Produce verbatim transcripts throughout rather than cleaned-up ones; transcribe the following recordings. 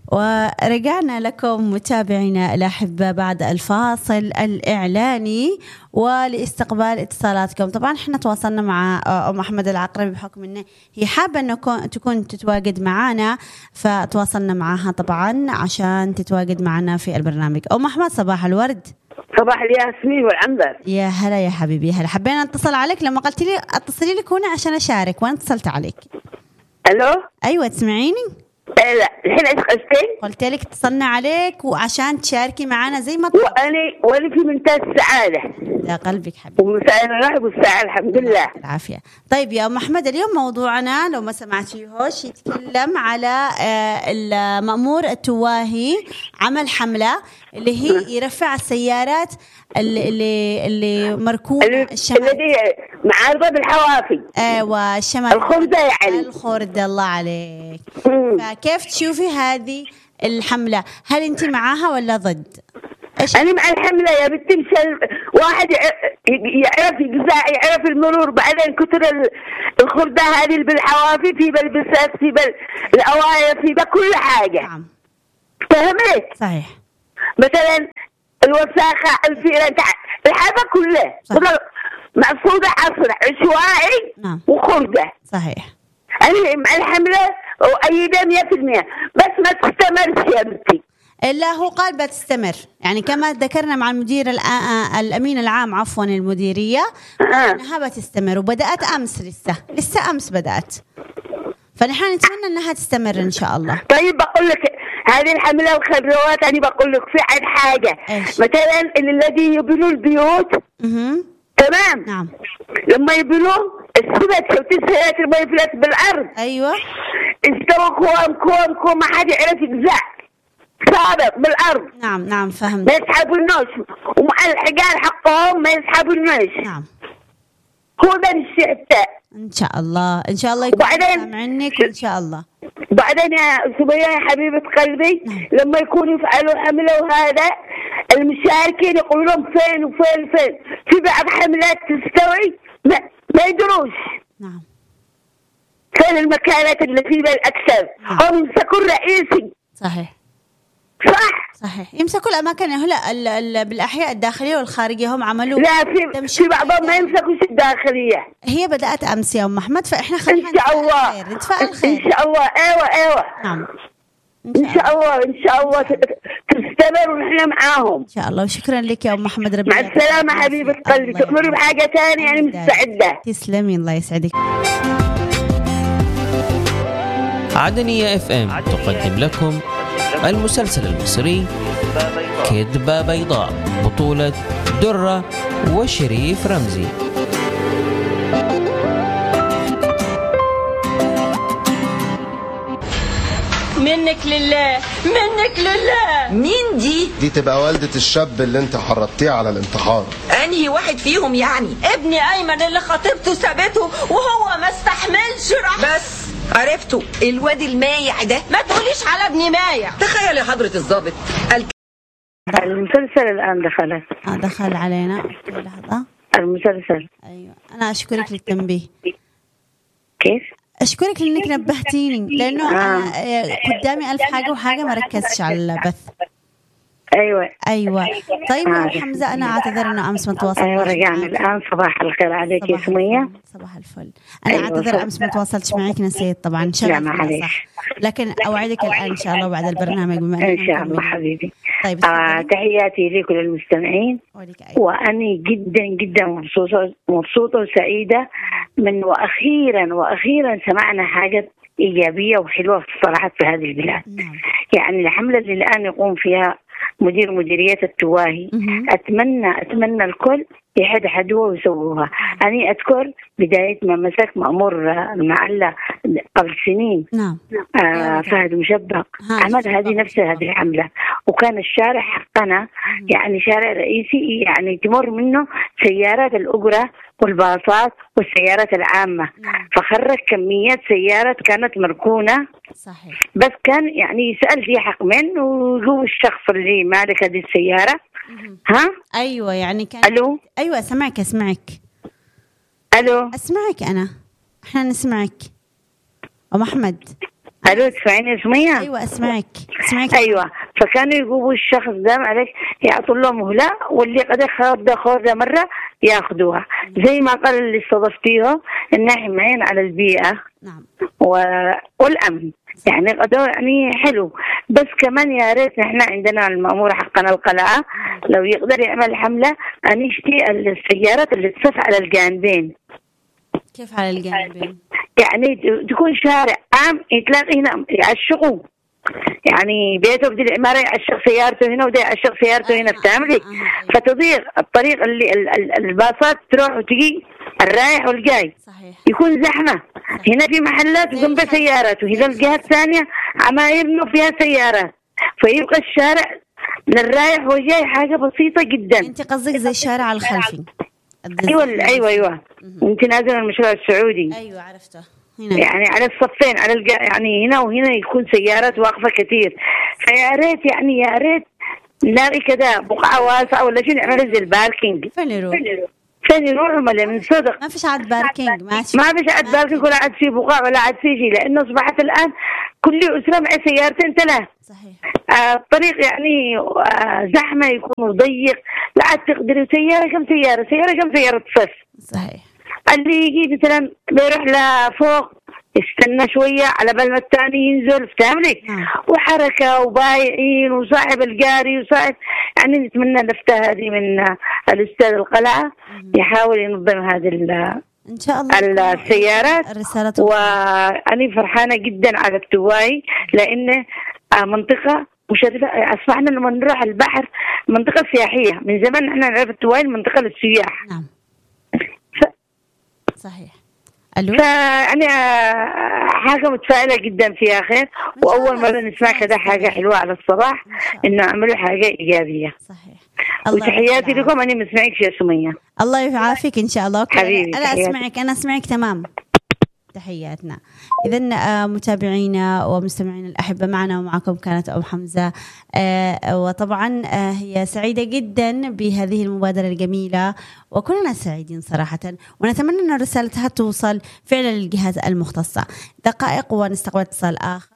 ورجعنا لكم متابعينا الأحبة بعد الفاصل الإعلاني ولاستقبال اتصالاتكم. طبعا احنا تواصلنا مع أم أحمد العقربي بحكم أنه هي حابة أنه تكون تتواجد معنا، فتواصلنا معها طبعا عشان تتواجد معنا في البرنامج. أم أحمد صباح الورد. صباح الياسمين والعنبر. يا هلا يا حبيبي، هلا. حبينا نتصل عليك لما قلت لي اتصلي لك هنا عشان أشارك، وأنا اتصلت عليك. ألو. أيوة تسمعيني؟ لا الحين ايش قصتي؟ قلت لك اتصلنا عليك وعشان تشاركي معنا زي ما طلبت. وانا وانا في منتهى السعاده. يا قلبك حبيبي. ومساء الرحب والسعاده الحمد لله. العافيه. طيب يا ام احمد، اليوم موضوعنا لو ما سمعتيهوش يتكلم على المأمور التواهي عمل حمله اللي هي يرفع السيارات اللي اللي, اللي مركونه الشمال الذي معارضه بالحوافي. ايوه الشمال الخردة يعني الخردة. الله عليك. فكيف تشوفي هذه الحملة؟ هل انت معاها ولا ضد؟ أنا مع الحملة يا بنتي. مشان واحد يعرف يقزع، يعرف المرور. بعدين كتر الخردة هذه بالحوافي، في بالبسات، في بالأواير، في بكل حاجة. نعم. فهمت؟ صحيح. مثلا الوساخة، الفيران، الحاجة كلها مقصودة حصر عشوائي. نعم. وخردة. صحيح. أنا مع الحملة وأيدها مية في المية، بس ما تستمرش يا بنتي. إلا هو قال بتستمر، يعني كما ذكرنا مع المدير الأمين العام عفوا المديرية آه. أنها بتستمر، وبدأت أمس، لسه لسه أمس بدأت، فنحن نتمنى أنها تستمر إن شاء الله. طيب بقول لك هذه الحملة والخضروات، أنا بقول لك في عد حاجة. إيش؟ مثلا الذي يبنوا البيوت. مه. تمام. نعم. لما يبنوا السبت شفتي السيارات ما يفلت بالأرض. أيوة. استوى كوام كوام كوام، ما حد يعرف يقزع، ثابت بالأرض. نعم نعم فهمت. ما يسحبوا النوش، ومع الحجار حقهم ما يسحبوا النوش. نعم. هو ده الشيء. إن شاء الله إن شاء الله يكون سامعنك وإن شاء الله. بعدين يا سبيا يا حبيبة قلبي، نعم. لما يكونوا يفعلوا حملة وهذا المشاركين يقولون فين وفين فين، في بعض حملات تستوي ما, ما يدروش. نعم. فين المكانات اللي فيها الأكثر. نعم. هم يمسكوا الرئيسي. صحيح. صح. صحيح، يمسكوا الأماكن هلا بالأحياء الداخلية والخارجية هم عملوا. لا في في بعضهم ما يمسكوش الداخلية. هي بدأت أمس يا أم أحمد، فإحنا خلينا إن شاء الله نتفائل خير. إن شاء الله. أيوة أيوة. نعم. إن شاء الله إن شاء الله تستمر ونحن معاهم إن شاء الله. وشكرا لك يا أم أحمد. ربي مع السلامة حبيبة قلبي. تأمري بحاجة ثانية أنا مستعدة. تسلمي الله يسعدك. عدنية اف ام تقدم لكم المسلسل المصري كذبة بيضاء، بطولة درة وشريف رمزي. منك لله منك لله. مين دي؟ دي تبقى والدة الشاب اللي انت حرضتيه على الانتحار. انهي واحد فيهم يعني؟ ابني ايمن اللي خطيبته سابته وهو ما استحملش راح. بس عرفته، الواد المايع ده. ما تقوليش على ابني مايع. تخيل يا حضرة الضابط الك... المسلسل الآن دخل آه دخل علينا لحظة. المسلسل. أيوة أنا أشكرك للتنبيه. كيف؟ أشكرك لأنك نبهتيني، لأنه آه. قدامي ألف حاجة وحاجة ما ركزتش على البث. أيوة أيوة. طيب يا حمزة أنا أعتذر أنه أمس ما تواصلت. أيوة رجعنا الآن. صباح الخير عليك يا سمية. صباح الفل. أنا أيوة أعتذر أمس ما تواصلت معك، نسيت طبعا. لا معليش، لكن أوعدك الآن إن شاء الله بعد البرنامج بما إن شاء الله حبيبي. طيب آه تحياتي لكم للمستمعين. وأني جدا جدا مبسوطة مبسوطة وسعيدة من وأخيرا وأخيرا سمعنا حاجة إيجابية وحلوة في الصراحة في هذه البلاد. نعم. يعني الحملة اللي الآن يقوم فيها مدير مديرية التواهي، أتمنى أتمنى الكل يحدحدوها ويسووها. أنا أذكر بداية ما مسك مأمور المعلة قبل سنين. نعم. آه فهد مشبق عمل هذه نفس هذه الحملة، وكان الشارع حقنا يعني شارع رئيسي، يعني تمر منه سيارات الأجرة والباصات والسيارات العامة. فخرج كميات سيارات كانت مركونة. صحيح. بس كان يعني يسأل فيه حق من وهو الشخص اللي مالك هذه السيارة. ها؟ أيوة يعني كان. ألو. أيوة سمعك أسمعك. ألو. أسمعك أنا. إحنا نسمعك أم أحمد. الو تسمعيني يا سمية؟ ايوه اسمعك اسمعك. ايوه فكانوا يجيبوا الشخص ده معلش يعطوا له مهله، واللي قد خاض خوذه مره ياخذوها، زي ما قال اللي استضفتيه ان حماية على البيئه. نعم. و... والامن يعني قدر يعني حلو، بس كمان يا ريت نحن عندنا المأمور حقنا القلعه لو يقدر يعمل حمله ان يشتي السيارات اللي تصف على الجانبين. كيف على الجانبين؟ يعني تكون شارع عام يتلاقي هنا يعشقوا، يعني بيته بدي العمارة يعشق سيارته هنا وده يعشق سيارته هنا، بتعملي فتضيق الطريق اللي الباصات تروح وتجي الرايح والجاي. صحيح. يكون زحمة. صحيح. هنا في محلات وجنبها سيارات، وهنا الجهة الثانية عماير فيها سيارات، فيبقى الشارع للرايح والجاي حاجة بسيطة جدا. انت قصدك زي الشارع الخلفي؟ ايوه ايوه ايوه انت نازل المشروع السعودي. ايوه عرفته. هنا. يعني على الصفين على الج... يعني هنا وهنا يكون سيارات واقفة كثير، فيا ريت يعني يا ريت نلاقي كذا بقعة واسعة ولا شيء نعمل زي الباركينج. فين يروح؟ فين يروحوا ولا من صدق؟ ما فيش عاد باركينج، ماشي. ما فيش عاد باركينج ولا عاد في بقعة ولا عاد في شيء، لأنه أصبحت الآن كل أسرة مع سيارتين ثلاث. صحيح. آه الطريق يعني آه زحمة يكون ضيق، لا عاد تقدري سيارة كم سيارة سيارة كم سيارة تصف. صحيح. اللي يجي مثلا بيروح لفوق يستنى شوية على بال ما الثاني ينزل، فهمني؟ وحركة وبايعين وصاحب القاري وصاحب، يعني نتمنى لفتة هذه من الأستاذ القلعة يحاول ينظم هذه إن شاء الله السيارات. الرسالة. وأنا فرحانة جدا على التواي لأنه منطقة مشرفة. أسمعنا لما نروح البحر منطقة سياحية، من زمان نحن نعرف التواي منطقة للسياح. نعم. ف... صحيح. ألو. فأنا حاجة متفائلة جدا فيها خير، وأول مرة نسمع كذا حاجة حلوة على الصباح إنه عملوا حاجة إيجابية. صحيح. وتحياتي لكم. أنا مسمعك يا سمية. الله يعافيك إن شاء الله. حبيبي. أنا أسمعك أنا أسمعك تمام. تحياتنا. إذن متابعينا ومستمعينا الأحبة، معنا ومعكم كانت أم حمزة، وطبعا هي سعيدة جدا بهذه المبادرة الجميلة، وكلنا سعيدين صراحة، ونتمنى أن رسالتها توصل فعلا للجهات المختصة. دقائق ونستقبل اتصال آخر.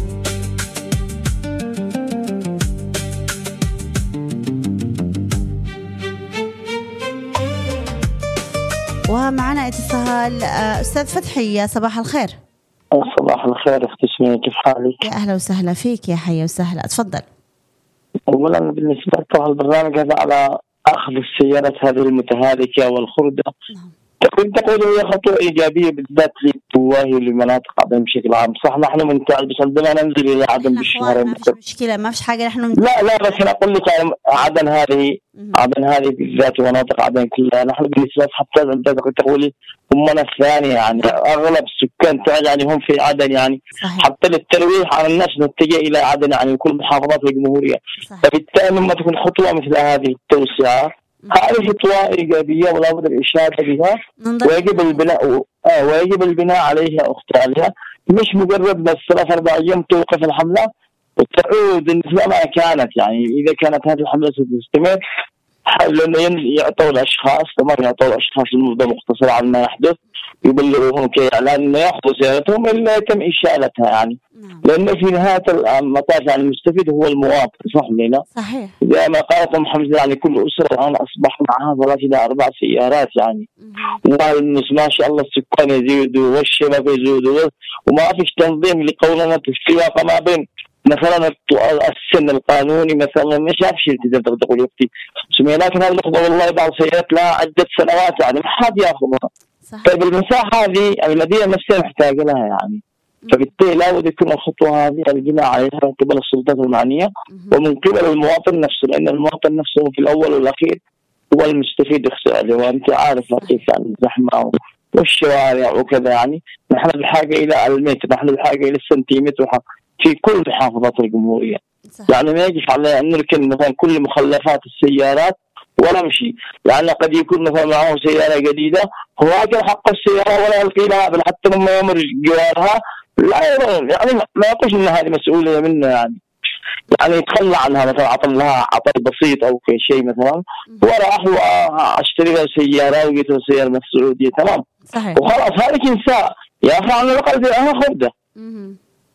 ومعنا اتصال أستاذ فتحي. يا صباح الخير. صباح الخير أختي سمية، كيف حالك؟ يا أهلا وسهلا فيك، يا حيا وسهلا، أتفضل. أولا بالنسبة للبرنامج هذا على أخذ السيارات هذه المتهالكة والخردة، كنت تقول هي خطوة إيجابية بالذات للتواهي ولمناطق عدن بشكل عام. صح نحن منتعب بس عندما ننزل إلى عدن بالشهر ما فيش مشكلة، ما فيش حاجة نحن من... لا لا بس أنا أقول لك عدن هذه عدن هذه بالذات ومناطق عدن كلها، نحن بالنسبة حتى عندما كنت تقولي همنا الثانية يعني أغلب السكان تعال يعني هم في عدن يعني. صحيح. حتى للترويح على الناس نتجه إلى عدن يعني كل محافظات الجمهورية. فبالتالي لما تكون خطوة مثل هذه التوسعة هذه خطوة إيجابية ولا بد الإشادة بها، ويجب البناء آه ويجب البناء عليها أختي عليها، مش مجرد بس ثلاث أربع أيام توقف الحملة وتعود مثل ما كانت. يعني إذا كانت هذه الحملة ستستمر لأنه يعطوا الأشخاص تمر يعطوا الأشخاص المدة مختصرة عن ما يحدث، يبلغوهم كإعلان إنه يأخذوا سيارتهم إلا يتم إشالتها يعني. لأن في نهاية المطاف يعني المستفيد هو المواطن. صح لنا؟ صحيح. زي ما قالت أم حمزة يعني كل أسرة الآن أصبح معها ثلاث إلى أربع سيارات يعني. والناس ما شاء الله السكان يزيدوا والشباب يزيدوا، وما فيش تنظيم لقولنا في السياقة ما بين مثلا السن القانوني مثلا مش عارف شيء تقدر تقول يفتي سمي، لكن هذه الخطوة والله بعض سيارات لها عدة سنوات يعني ما حد ياخذها. طيب المساحة هذه المدينة نفسها محتاجة لها يعني. فبالتالي لابد يكون الخطوة هذه البناء عليها من قبل السلطات المعنية ومن قبل المواطن نفسه، لأن المواطن نفسه في الأول والأخير هو المستفيد اختياري. وأنت عارف كيف يعني الزحمة والشوارع وكذا يعني. نحن بحاجة إلى المتر، نحن بحاجة إلى السنتيمتر في كل محافظات الجمهورية. صح. يعني ما يجب على أن نركن مثلا كل مخلفات السيارات ونمشي، يعني قد يكون مثلا معه سيارة جديدة هو أكل حق السيارة ولا يلقي لها بل حتى لما يمر جوارها لا يعني ما يقولش إن هذه مسؤولية منه يعني. يعني يتخلى عنها مثلا عطل لها عطل بسيط أو شيء مثلا وراح واشتري لها سيارة وجيت له سيارة من السعودية تمام. صحيح. وخلاص هذه كنساء يا أخي على الأقل أنا خبده.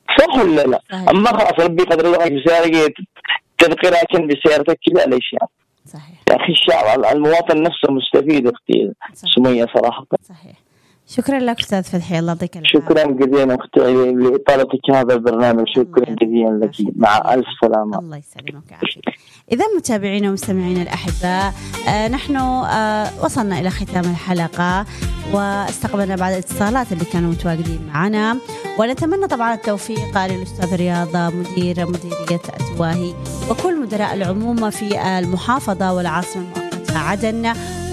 صح ولا لا؟ صحيح. أما خلاص ربي قدر الله بسيارة تذكرها كن بسيارتك كذا ليش يعني؟ صحيح يا أخي الشعب المواطن نفسه مستفيد أختي سمية صراحة. صحيح. شكرا لك أستاذ فتحي، الله يعطيك العافية. شكرا جزيلا أختي لإطالتك هذا البرنامج، شكرا جزيلا لك، مع ألف سلامة. الله يسلمك ويعافيك. إذا متابعينا ومستمعينا الأحباء، آه نحن آه وصلنا إلى ختام الحلقة، واستقبلنا بعض الاتصالات اللي كانوا متواجدين معنا، ونتمنى طبعا التوفيق للأستاذ رياضة مدير مديرية التواهي وكل مدراء العموم في المحافظة والعاصمة المؤقتة عدن،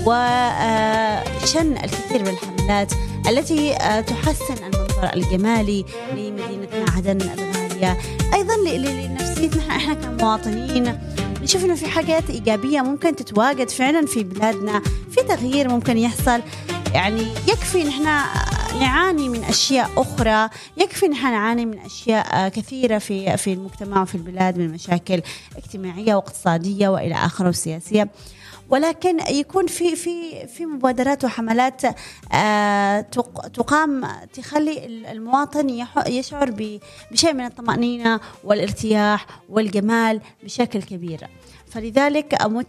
وشن الكثير من الحملات التي تحسن المنظر الجمالي لمدينتنا عدن الغالية، أيضا لنفسيتنا احنا كمواطنين، نشوف انه في حاجات إيجابية ممكن تتواجد فعلا في بلادنا، في تغيير ممكن يحصل. يعني يكفي نحن نعاني من أشياء أخرى، يكفي نحن نعاني من أشياء كثيرة في في المجتمع وفي البلاد، من مشاكل اجتماعية واقتصادية وإلى آخره وسياسية، ولكن يكون في في في مبادرات وحملات تقام تخلي المواطن يشعر بشيء من الطمأنينة والارتياح والجمال بشكل كبير. فلذلك